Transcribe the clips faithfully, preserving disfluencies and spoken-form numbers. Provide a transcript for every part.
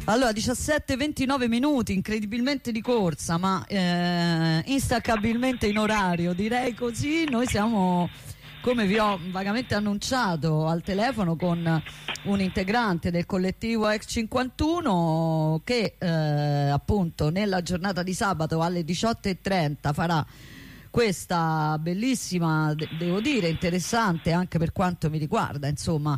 Allora, diciassette e ventinove minuti, incredibilmente di corsa, ma eh, instaccabilmente in orario, direi così. Noi siamo, come vi ho vagamente annunciato, al telefono con un integrante del collettivo Ex cinquantuno che eh, appunto nella giornata di sabato alle diciotto e trenta farà questa bellissima, de- devo dire interessante anche per quanto mi riguarda, insomma,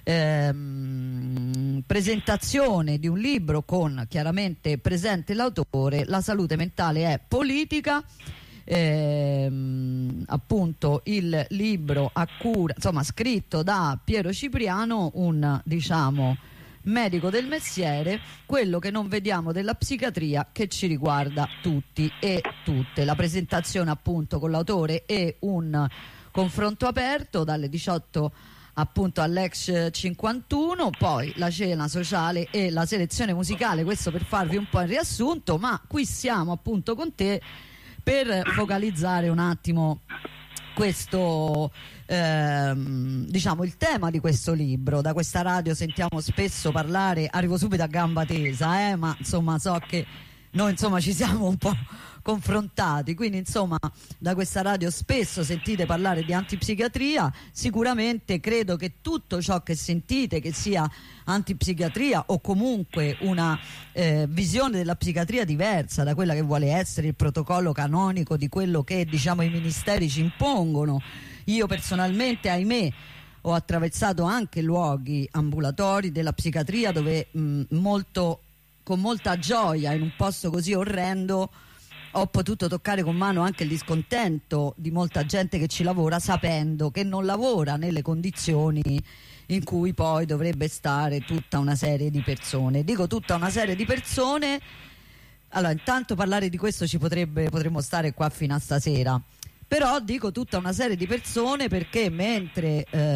ehm, presentazione di un libro con chiaramente presente l'autore. La salute mentale è politica. Ehm, appunto il libro a cura, insomma, scritto da Piero Cipriano, un diciamo medico del mestiere, quello che non vediamo della psichiatria che ci riguarda tutti e tutte. La presentazione appunto con l'autore e un confronto aperto dalle diciotto appunto all'Ex cinquantuno, poi la cena sociale e la selezione musicale, questo per farvi un po' il riassunto, ma qui siamo appunto con te per focalizzare un attimo questo ehm, diciamo il tema di questo libro. Da questa radio sentiamo spesso parlare, arrivo subito a gamba tesa, eh, ma insomma so che noi insomma ci siamo un po' confrontati, quindi insomma da questa radio spesso sentite parlare di antipsichiatria. Sicuramente credo che tutto ciò che sentite, che sia antipsichiatria o comunque una eh, visione della psichiatria diversa da quella che vuole essere il protocollo canonico di quello che diciamo i ministeri ci impongono. Io personalmente, ahimè, ho attraversato anche luoghi ambulatori della psichiatria dove mh, molto, con molta gioia, in un posto così orrendo, ho potuto toccare con mano anche il discontento di molta gente che ci lavora, sapendo che non lavora nelle condizioni in cui poi dovrebbe stare tutta una serie di persone. Dico tutta una serie di persone, allora intanto parlare di questo ci potrebbe, potremmo stare qua fino a stasera, però dico tutta una serie di persone perché mentre eh,